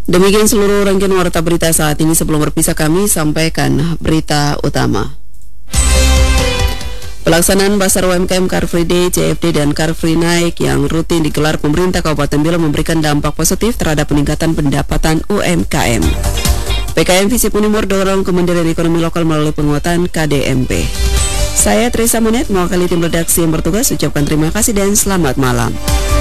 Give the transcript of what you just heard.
Demikian seluruh rangkaian warta berita saat ini. Sebelum berpisah kami sampaikan berita utama. Pelaksanaan Pasar UMKM Car Free Day, CFD, dan Car Free Night yang rutin digelar pemerintah Kabupaten Bilau memberikan dampak positif terhadap peningkatan pendapatan UMKM. PKM Visip Unimur dorong kemandirian ekonomi lokal melalui penguatan KDMP. Saya Teresa Monet, mewakili tim redaksi yang bertugas, ucapkan terima kasih dan selamat malam.